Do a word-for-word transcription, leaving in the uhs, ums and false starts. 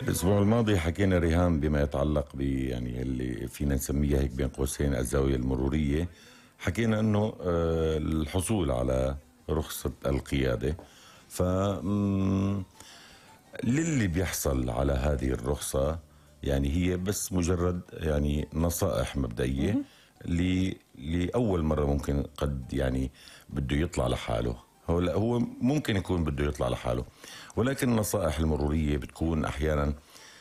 الأسبوع الماضي حكينا ريهام بما يتعلق ب يعني اللي فينا نسميها هيك بين قوسين الزاوية المرورية. حكينا أنه آه، الحصول على رخصة القيادة، ف مم، للي بيحصل على هذه الرخصة يعني هي بس مجرد يعني نصائح مبدئية ل- لأول مرة ممكن قد يعني بده يطلع لحاله. هو لا، هو ممكن يكون بده يطلع لحاله، ولكن النصائح المرورية بتكون أحيانا